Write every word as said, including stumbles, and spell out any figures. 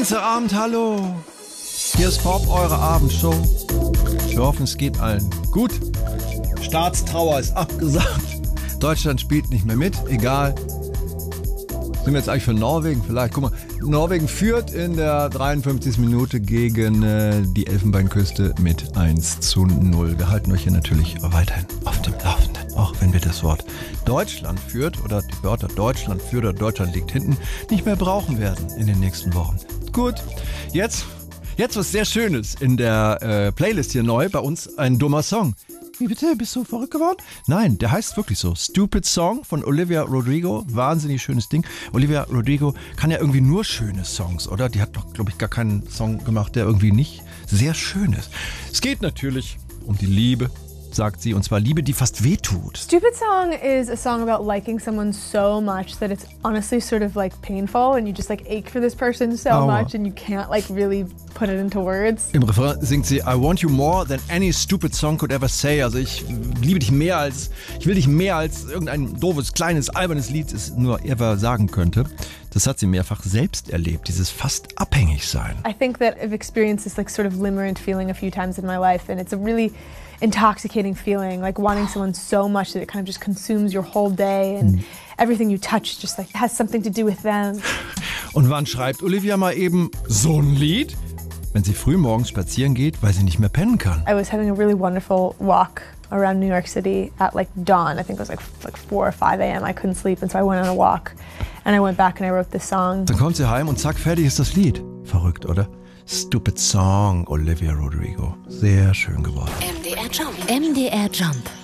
Dienstagabend, hallo. Hier ist Pop, eure Abendshow. Wir hoffen, es geht allen gut. Staatstrauer ist abgesagt. Deutschland spielt nicht mehr mit, egal. Sind wir jetzt eigentlich für Norwegen? Vielleicht, guck mal. Norwegen führt in der dreiundfünfzigsten Minute gegen äh, die Elfenbeinküste mit eins zu null. Wir halten euch hier natürlich weiterhin auf dem Laufenden, auch wenn wir das Wort Deutschland führt oder die Wörter Deutschland führt oder Deutschland liegt hinten nicht mehr brauchen werden in den nächsten Wochen. Gut, jetzt, jetzt was sehr Schönes in der äh, Playlist hier neu. Bei uns ein dummer Song. Wie bitte? Bist du verrückt geworden? Nein, der heißt wirklich so. Stupid Song von Olivia Rodrigo. Wahnsinnig schönes Ding. Olivia Rodrigo kann ja irgendwie nur schöne Songs, oder? Die hat doch, glaube ich, gar keinen Song gemacht, der irgendwie nicht sehr schön ist. Es geht natürlich um die Liebe, sagt sie, und zwar Liebe, die fast wehtut. Stupid Song is a song about liking someone so much that it's honestly sort of like painful and you just like ache for this person so Aua. much and you can't like really put it into words. Im Refrain singt sie I want you more than any stupid song could ever say. Also ich liebe dich mehr als, ich will dich mehr als irgendein doofes, kleines, albernes Lied es nur ever sagen könnte. Das hat sie mehrfach selbst erlebt, dieses fast abhängig sein. I think that I've experienced this like sort of limerent feeling a few times in my life and it's a really intoxicating feeling, like wanting someone so much that it kind of just consumes your whole day and mm. everything you touch just like has something to do with them. Und wann schreibt Olivia mal eben so ein Lied? Wenn sie früh morgens spazieren geht, weil sie nicht mehr pennen kann. I was having a really wonderful walk around New York City at like dawn. I think it was like like four or five a.m. I couldn't sleep and so I went on a walk and I went back and I wrote this song. Dann kommt sie heim und zack, fertig ist das Lied. Verrückt, oder? Stupid Song, Olivia Rodrigo. Sehr schön geworden. M D R Jump. M D R Jump.